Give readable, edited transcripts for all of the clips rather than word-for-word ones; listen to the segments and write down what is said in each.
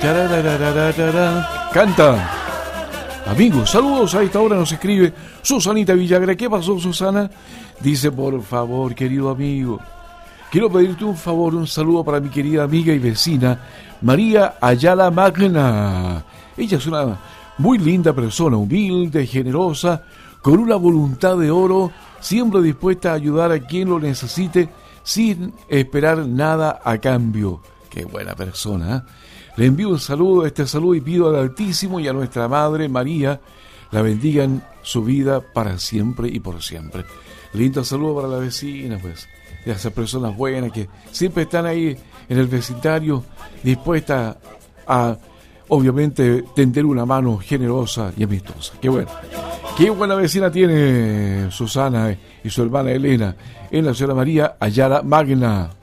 Canta. Amigos, saludos. A esta hora nos escribe Susanita Villagra. ¿Qué pasó, Susana? Dice, por favor, querido amigo, quiero pedirte un favor, un saludo para mi querida amiga y vecina María Ayala Magna. Ella es una muy linda persona, humilde, generosa, con una voluntad de oro, siempre dispuesta a ayudar a quien lo necesite sin esperar nada a cambio. Qué buena persona, ¿eh? Le envío un saludo, este saludo, y pido al Altísimo y a nuestra Madre María la bendigan su vida para siempre y por siempre. Lindo saludo para la vecina, pues, de esas personas buenas que siempre están ahí en el vecindario, dispuestas a, obviamente, tender una mano generosa y amistosa. Qué bueno. Qué buena vecina tiene Susana y su hermana Elena en la señora María Ayala Magna.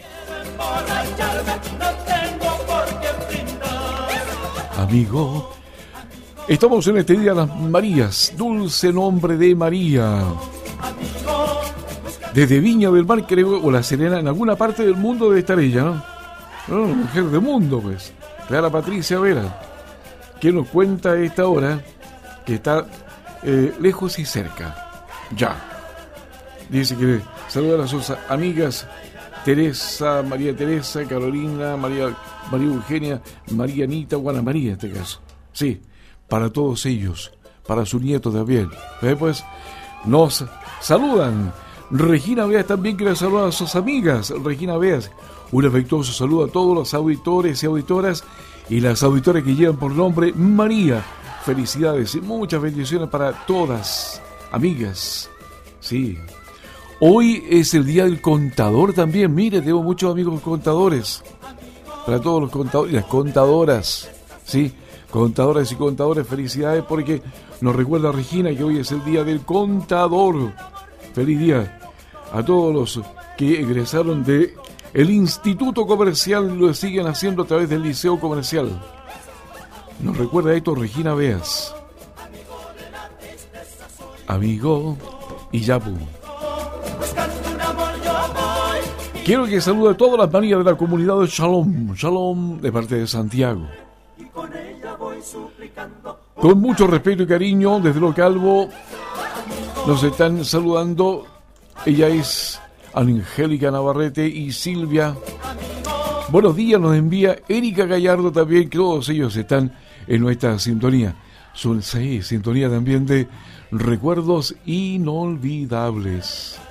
Amigo, estamos en este día de las Marías, dulce nombre de María. Desde Viña del Mar, creo, o La Serena, en alguna parte del mundo debe estar ella, ¿no? No, mujer del mundo, pues. Clara Patricia Vera, que nos cuenta a esta hora que está lejos y cerca. Ya. Dice que saluda a sus amigas Teresa, María Teresa, Carolina, María Eugenia, María Anita, Juana María en este caso. Sí, para todos ellos, para su nieto también. Pues nos saludan. Regina Beas también quiere saludar a sus amigas. Regina Beas, un afectuoso saludo a todos los auditores y auditoras y las auditoras que llevan por nombre María. Felicidades y muchas bendiciones para todas, amigas. Sí. Hoy es el día del contador también. Mire, tengo muchos amigos contadores. Para todos los contadores y las contadoras, ¿sí? Contadoras y contadores, felicidades porque nos recuerda Regina que hoy es el día del contador. Feliz día a todos los que egresaron de el Instituto Comercial y lo siguen haciendo a través del Liceo Comercial. Nos recuerda esto Regina Beas. Amigo y Yapu. Quiero que salude a todas las Marías de la comunidad de Shalom, Shalom de parte de Santiago. Con mucho respeto y cariño, desde Lo Calvo, nos están saludando. Ella es Angélica Navarrete y Silvia. Buenos días, nos envía Erika Gallardo también, que todos ellos están en nuestra sintonía. Sintonía también de recuerdos inolvidables.